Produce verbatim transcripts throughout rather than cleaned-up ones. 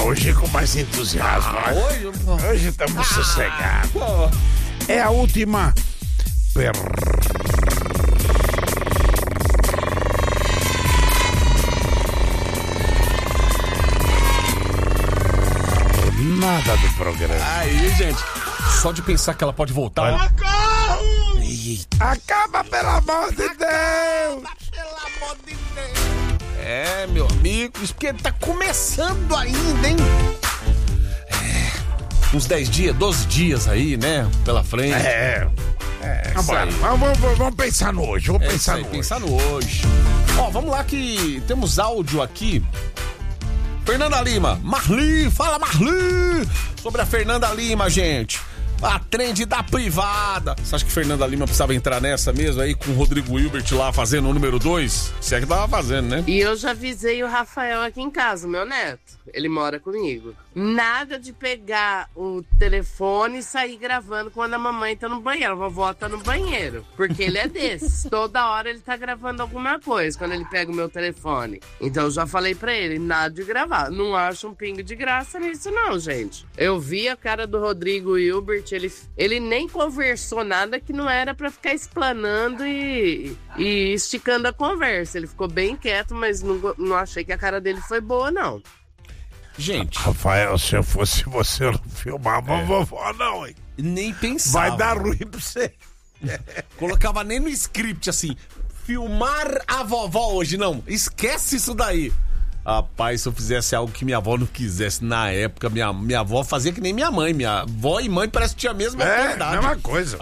hoje com mais entusiasmo. Ah, hoje? Hoje estamos ah, sossegados. Pô. É a última... Per... Nada do programa. Aí, gente, só de pensar que ela pode voltar... Socorro! Acaba, pelo amor de Deus! Pelo amor de Deus! É, meu amigo, isso porque tá começando ainda, hein? É, uns dez dias, doze dias aí, né? Pela frente. É. É, vamos, vamos, vamos, vamos pensar no hoje, vamos é pensar aí, no pensar hoje. no hoje. Ó, vamos lá que temos áudio aqui. Fernanda Lima, Marli, fala Marli! Sobre a Fernanda Lima, gente. A trend da privada. Você acha que Fernanda Lima precisava entrar nessa mesmo aí com o Rodrigo Hilbert lá fazendo o número dois? Se é que tava fazendo, né? E eu já avisei o Rafael aqui em casa, meu neto. Ele mora comigo. Nada de pegar o telefone e sair gravando quando a mamãe tá no banheiro. A vovó tá no banheiro. Porque ele é desses. Toda hora ele tá gravando alguma coisa quando ele pega o meu telefone. Então eu já falei pra ele, nada de gravar. Não acho um pingo de graça nisso não, gente. Eu vi a cara do Rodrigo Hilbert, ele, ele nem conversou nada que não era pra ficar explanando e, e esticando a conversa. Ele ficou bem quieto, mas não, não achei que a cara dele foi boa, não. Gente... Rafael, se eu fosse você, eu não filmava a vovó, não, hein? Nem pensava. Vai dar ruim pra você. Colocava nem no script, assim, filmar a vovó hoje, não. Esquece isso daí. Rapaz, se eu fizesse algo que minha avó não quisesse na época, minha, minha avó fazia que nem minha mãe. Minha avó e mãe parece que tinha a mesma É, verdade. mesma coisa.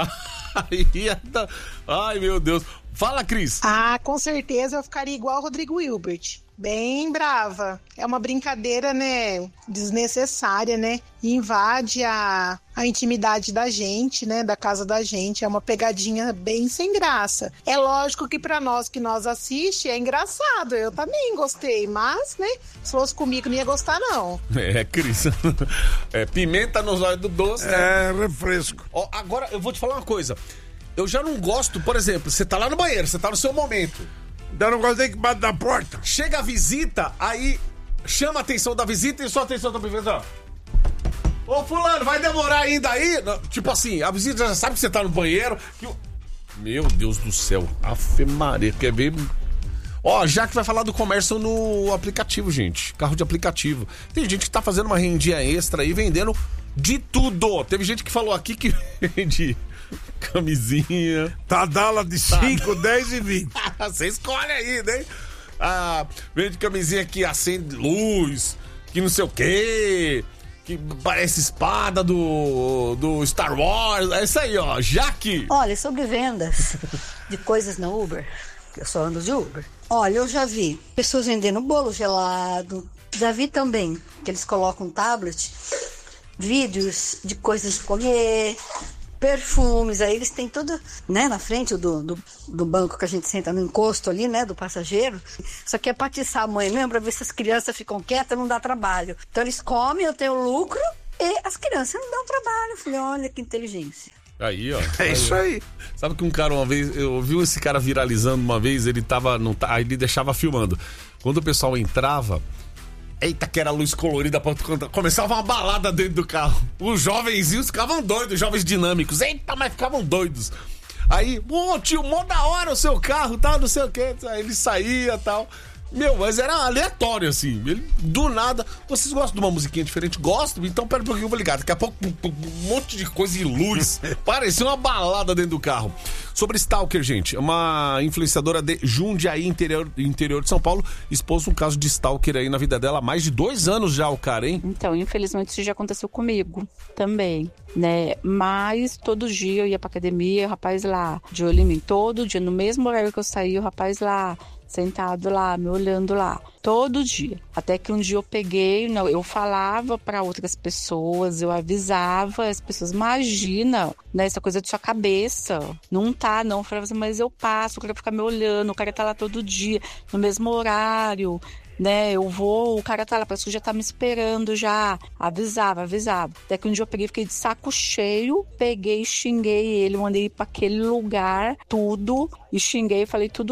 Ai, meu Deus. Fala, Cris. Ah, com certeza eu ficaria igual o Rodrigo Hilbert. Bem brava. É uma brincadeira, né, desnecessária, né? Invade a, a intimidade da gente, né, da casa da gente. É uma pegadinha bem sem graça. É lógico que pra nós que nós assiste é engraçado. Eu também gostei, mas, né, se fosse comigo não ia gostar, não. É, Cris. É, pimenta nos olhos do doce, né? É, refresco. Ó, agora, eu vou te falar uma coisa. Eu já não gosto, por exemplo, você tá lá no banheiro, você tá no seu momento. Eu não gosto nem que bate na porta. Chega a visita, aí chama a atenção da visita e só a atenção da visita, ó. Ô, fulano, vai demorar ainda aí? Não, tipo assim, a visita já sabe que você tá no banheiro. Que... Meu Deus do céu. Afe Maria, quer ver? Ó, já que vai falar do comércio no aplicativo, gente. Carro de aplicativo. Tem gente que tá fazendo uma rendinha extra aí, vendendo de tudo. Teve gente que falou aqui que vende... camisinha. Tadala de cinco, dez e vinte. Você escolhe aí, né? Ah, vende camisinha que acende luz, que não sei o quê, que parece espada do, do Star Wars. É isso aí, ó. Jaque. Olha, sobre vendas de coisas na Uber, que eu só ando de Uber. Olha, eu já vi pessoas vendendo bolo gelado. Já vi também que eles colocam tablet, vídeos de coisas de comer, perfumes, aí eles têm tudo, né, na frente do, do, do banco que a gente senta no encosto ali, né, do passageiro. Isso aqui é pra atiçar a mãe mesmo, pra ver se as crianças ficam quietas, não dá trabalho. Então eles comem, eu tenho lucro e as crianças não dão trabalho. Eu falei, olha que inteligência. Aí, ó. É isso aí. Sabe que um cara uma vez, eu vi esse cara viralizando uma vez, ele tava, não, aí ele deixava filmando. Quando o pessoal entrava, eita, que era luz colorida, começava uma balada dentro do carro. Os jovenzinhos ficavam doidos, os jovens dinâmicos. Eita, mas ficavam doidos. Aí, pô, tio, mó da hora o seu carro, tal, não sei o que. Aí ele saía e tal. Meu, mas era aleatório, assim. Ele, do nada. Vocês gostam de uma musiquinha diferente? Gostam? Então pera um pouquinho, eu vou ligar. Daqui a pouco, um, um monte de coisa e luz. Parecia uma balada dentro do carro. Sobre Stalker, gente. Uma influenciadora de Jundiaí, interior, interior de São Paulo, expôs um caso de Stalker aí na vida dela há mais de dois anos já, o cara, hein? Então, infelizmente, isso já aconteceu comigo também, né? Mas todo dia eu ia pra academia, o rapaz lá, de olho em mim. Todo dia, no mesmo horário que eu saía, o rapaz lá, sentado lá, me olhando lá, todo dia. Até que um dia eu peguei, não, eu falava para outras pessoas, eu avisava as pessoas, imagina, né, essa coisa de sua cabeça, não tá, não. Eu falava assim, mas eu passo, o cara fica me olhando, o cara tá lá todo dia, no mesmo horário, né, eu vou, o cara tá lá, parece que já tá me esperando já, avisava, avisava. Até que um dia eu peguei, fiquei de saco cheio, peguei e xinguei ele, mandei ir pra aquele lugar, tudo, e xinguei, falei tudo que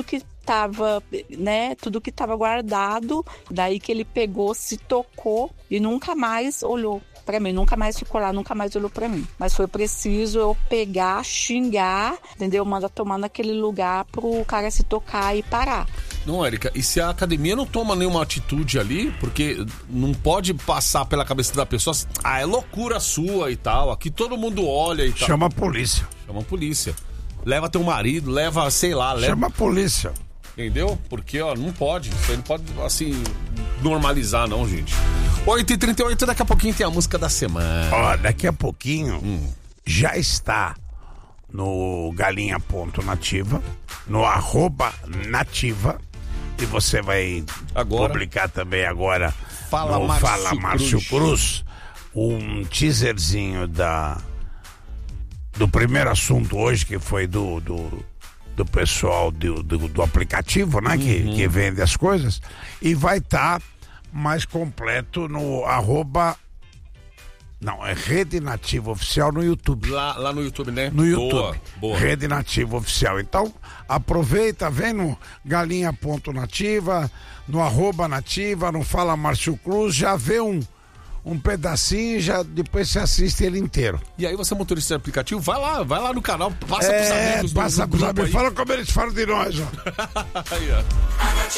tava, né, tudo que tava guardado. Daí que ele pegou, se tocou e nunca mais olhou pra mim, nunca mais ficou lá, nunca mais olhou pra mim. Mas foi preciso eu pegar, xingar, entendeu? Mandar tomar naquele lugar pro cara se tocar e parar. Não, Érica, e se a academia não toma nenhuma atitude ali, porque não pode passar pela cabeça da pessoa, ah, é loucura sua e tal, aqui todo mundo olha e tal. Chama a polícia. Chama a polícia. Leva teu marido, leva, sei lá, leva... Chama a polícia. Entendeu? Porque, ó, não pode. Isso aí não pode, assim, normalizar, não, gente. oito e trinta e oito, daqui a pouquinho tem a música da semana. Ó, daqui a pouquinho hum. já está no galinha.nativa, no arroba nativa, e você vai agora, publicar também agora Fala no Márcio Fala Márcio Cruz. Cruz um teaserzinho da, do primeiro assunto hoje, que foi do... do do pessoal do, do, do aplicativo, né? Uhum. Que, que vende as coisas. E vai estar tá mais completo no arroba... Não, é Rede Nativa Oficial no YouTube. Lá, lá no YouTube, né? No YouTube. Boa, boa. Rede Nativa Oficial. Então, aproveita, vem no galinha.nativa, no arroba nativa, no Fala Márcio Cruz, já vê um... um pedacinho e já depois você assiste ele inteiro. E aí você, motorista de aplicativo, vai lá, vai lá no canal, passa é, pros amigos. Passa pros amigos, fala como eles falam de nós, ó. Aí, ó.